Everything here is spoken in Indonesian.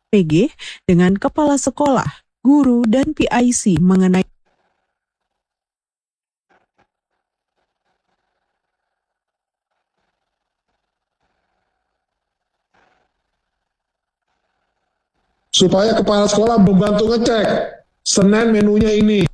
PG dengan kepala sekolah, guru, dan PIC mengenai supaya kepala sekolah membantu ngecek Senin menunya ini,